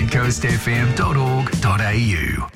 coastfm.org.au.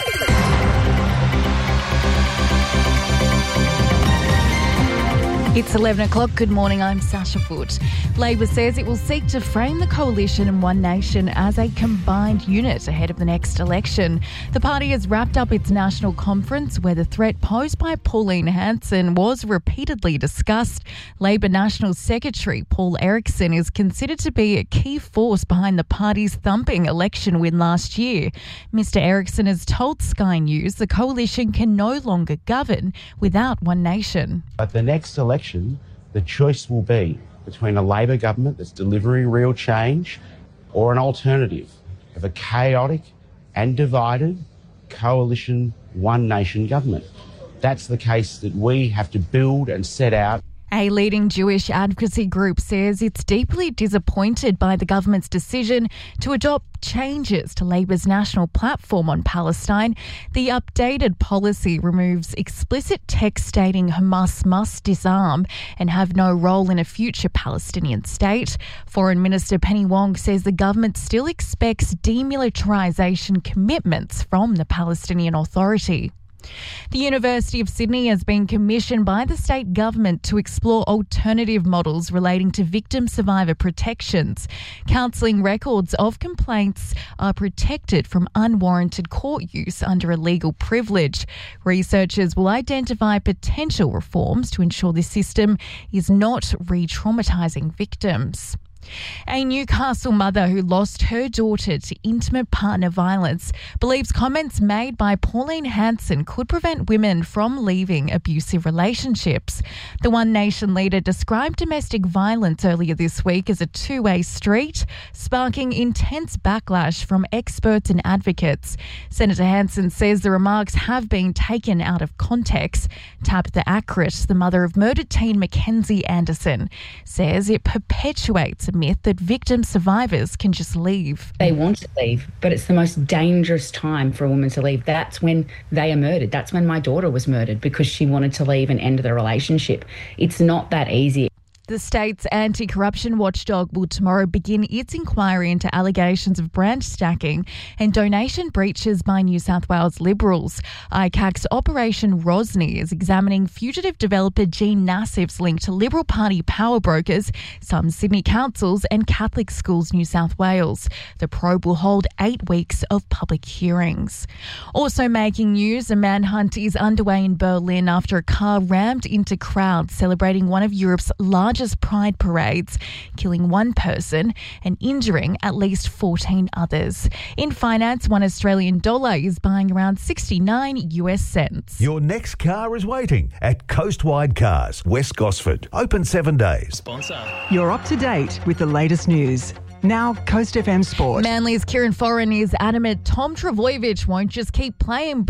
It's 11 o'clock. Good morning, I'm Sasha Foote. Labor says it will seek to frame the coalition and One Nation as a combined unit ahead of the next election. The party has wrapped up its national conference where the threat posed by Pauline Hanson was repeatedly discussed. Labor National Secretary Paul Erickson is considered to be a key force behind the party's thumping election win last year. Mr Erickson has told Sky News the coalition can no longer govern without One Nation. At the next election, the choice will be between a Labor government that's delivering real change or an alternative of a chaotic and divided coalition One Nation government. That's the case that we have to build and set out. A leading Jewish advocacy group says it's deeply disappointed by the government's decision to adopt changes to Labor's national platform on Palestine. The updated policy removes explicit text stating Hamas must disarm and have no role in a future Palestinian state. Foreign Minister Penny Wong says the government still expects demilitarisation commitments from the Palestinian Authority. The University of Sydney has been commissioned by the state government to explore alternative models relating to victim-survivor protections. Counselling records of complaints are protected from unwarranted court use under a legal privilege. Researchers will identify potential reforms to ensure this system is not re-traumatising victims. A Newcastle mother who lost her daughter to intimate partner violence believes comments made by Pauline Hanson could prevent women from leaving abusive relationships. The One Nation leader described domestic violence earlier this week as a two-way street, sparking intense backlash from experts and advocates. Senator Hanson says the remarks have been taken out of context. Tabitha Ackrit, the mother of murdered teen Mackenzie Anderson, says it perpetuates a myth that victim survivors can just leave. They want to leave, but it's the most dangerous time for a woman to leave. That's when they are murdered. That's when my daughter was murdered because she wanted to leave and end the relationship. It's not that easy. The state's anti-corruption watchdog will tomorrow begin its inquiry into allegations of branch stacking and donation breaches by New South Wales Liberals. ICAC's Operation Rosny is examining fugitive developer Jean Nassif's link to Liberal Party power brokers, some Sydney councils and Catholic schools New South Wales. The probe will hold 8 weeks of public hearings. Also making news, a manhunt is underway in Berlin after a car rammed into crowds celebrating one of Europe's largest pride parades, killing one person and injuring at least 14 others. In finance, $1 Australian is buying around 69 US cents. Your next car is waiting at Coastwide Cars, West Gosford. Open 7 days. You're up to date with the latest news. Now, Coast FM Sport. Manly's Kieran Foran is adamant Tom Trbojevic won't just keep playing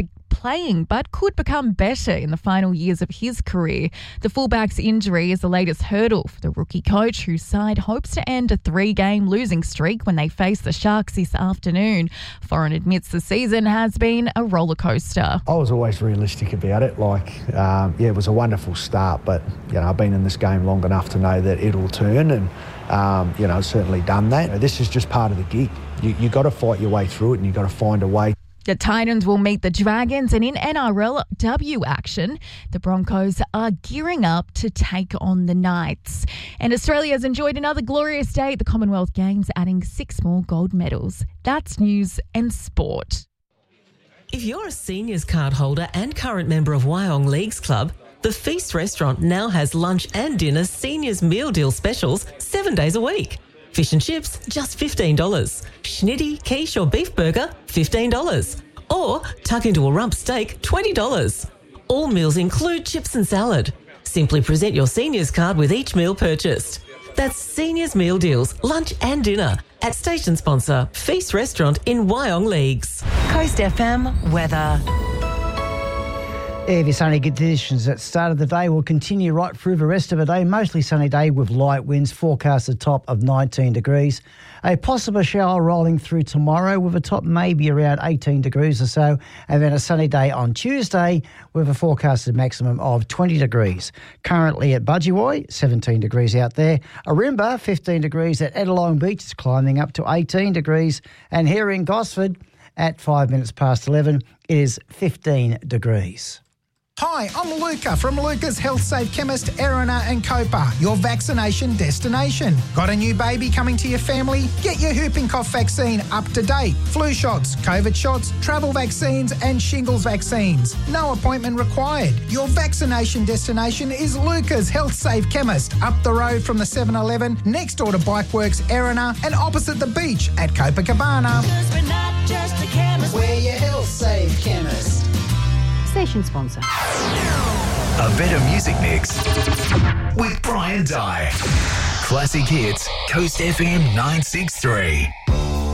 but could become better in the final years of his career. The fullback's injury is the latest hurdle for the rookie coach, whose side hopes to end a 3-game losing streak when they face the Sharks this afternoon. Foran admits the season has been a roller coaster. I was always realistic about it. It was a wonderful start, but I've been in this game long enough to know that it'll turn, and certainly done that. This is just part of the gig. You got to fight your way through it, and you got to find a way. The Titans will meet the Dragons, and in NRLW action, the Broncos are gearing up to take on the Knights. And Australia has enjoyed another glorious day at the Commonwealth Games, adding 6 more gold medals. That's news and sport. If you're a seniors card holder and current member of Wyong Leagues Club, the Feast restaurant now has lunch and dinner seniors meal deal specials 7 days a week. Fish and chips, just $15. Schnitty, quiche or beef burger, $15. Or tuck into a rump steak, $20. All meals include chips and salad. Simply present your seniors card with each meal purchased. That's Seniors Meal Deals, lunch and dinner at station sponsor Feast Restaurant in Wyong Leagues. Coast FM weather. Heavy sunny conditions at the start of the day will continue right through the rest of the day. Mostly sunny day with light winds, forecast a top of 19 degrees. A possible shower rolling through tomorrow with a top maybe around 18 degrees or so. And then a sunny day on Tuesday with a forecasted maximum of 20 degrees. Currently at Budgewoi, 17 degrees out there. Arimba, 15 degrees. At Edelong Beach, it's climbing up to 18 degrees. And here in Gosford, at 5 minutes past 11, it is 15 degrees. Hi, I'm Luca from Luca's Health Safe Chemist, Erina and Copa, your vaccination destination. Got a new baby coming to your family? Get your whooping cough vaccine up to date. Flu shots, COVID shots, travel vaccines and shingles vaccines. No appointment required. Your vaccination destination is Luca's Health Safe Chemist, up the road from the 7-Eleven, next door to Bikeworks, Erina, and opposite the beach at Copacabana. We're not just a chemist. We're your Health Safe Chemist. Station sponsor. A better music mix with Brian Dye. Classic hits, Coast FM 963.